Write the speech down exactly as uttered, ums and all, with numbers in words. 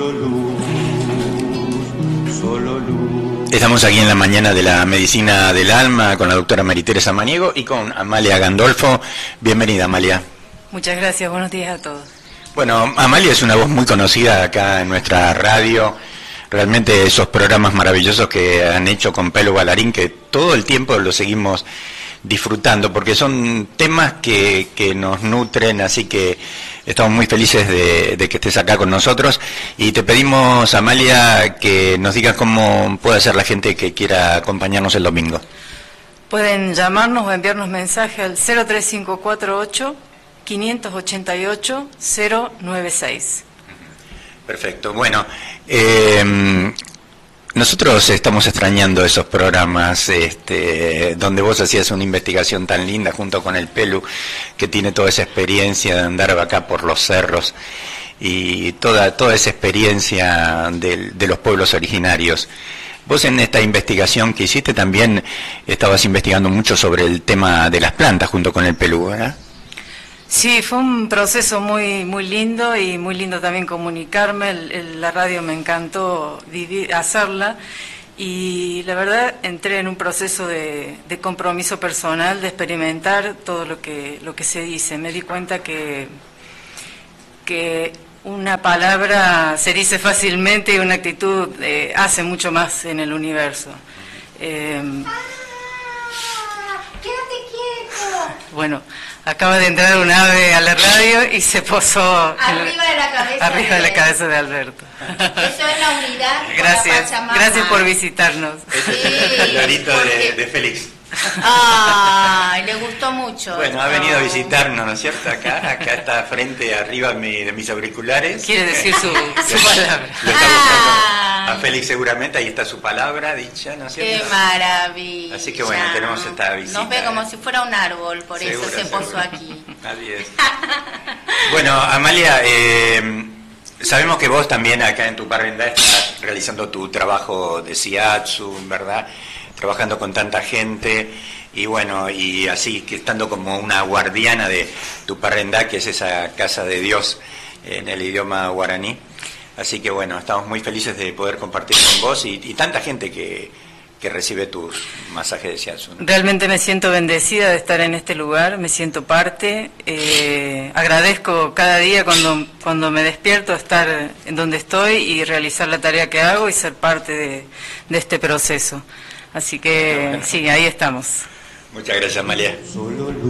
solo luz, solo luz. Estamos aquí en la mañana de la medicina del alma con la doctora María Teresa Samaniego y con Amalia Gandolfo. Bienvenida, Amalia. Muchas gracias, buenos días a todos. Bueno, Amalia es una voz muy conocida acá en nuestra radio. Realmente esos programas maravillosos que han hecho con Pelu Ballarín, que todo el tiempo los seguimos disfrutando, porque son temas que, que nos nutren, así que estamos muy felices de, de que estés acá con nosotros. Y te pedimos, Amalia, que nos digas cómo puede hacer la gente que quiera acompañarnos el domingo. Pueden llamarnos o enviarnos mensaje al cero tres cinco cuatro ocho, cinco ocho ocho, cero nueve seis. Perfecto. Bueno, eh, nosotros estamos extrañando esos programas este, donde vos hacías una investigación tan linda junto con el Pelu, que tiene toda esa experiencia de andar acá por los cerros y toda, toda esa experiencia de, de los pueblos originarios. Vos en esta investigación que hiciste también estabas investigando mucho sobre el tema de las plantas junto con el Pelu, ¿verdad? Sí, fue un proceso muy muy lindo y muy lindo también comunicarme. El, el, la radio me encantó vivir, hacerla y la verdad entré en un proceso de, de compromiso personal, de experimentar todo lo que lo que se dice. Me di cuenta que que una palabra se dice fácilmente y una actitud eh, hace mucho más en el universo. Eh, ¡Quédate quieto! Bueno, acaba de entrar un ave a la radio y se posó arriba de la cabeza arriba de la cabeza de Alberto. Eso es la unidad. Gracias, gracias por visitarnos. Este es el lorito de, de Félix. Ay, le gustó mucho. Bueno, ha venido a visitarnos, ¿no es cierto? Acá, acá está frente, arriba mi, de mis auriculares. Quiere decir su, su palabra. Lo está buscando a Félix seguramente, ahí está su palabra dicha, ¿no es cierto? Qué maravilla. Así que bueno, tenemos esta visita. Nos ve como si fuera un árbol, por Seguro, eso se seguro. posó aquí. Así es. Bueno, Amalia, eh, sabemos que vos también acá en Tupárrendá estás realizando tu trabajo de Shiatsu, ¿verdad? Trabajando con tanta gente y bueno, y así que estando como una guardiana de Tupárrendá, que es esa casa de Dios en el idioma guaraní. Así que bueno, estamos muy felices de poder compartir con vos y, y tanta gente que, que recibe tus masajes de Shiatsu, ¿no? Realmente me siento bendecida de estar en este lugar, me siento parte, eh, agradezco cada día cuando, cuando me despierto estar en donde estoy y realizar la tarea que hago y ser parte de, de este proceso. Así que sí, ahí estamos. Muchas gracias, Amalia. Solo luz.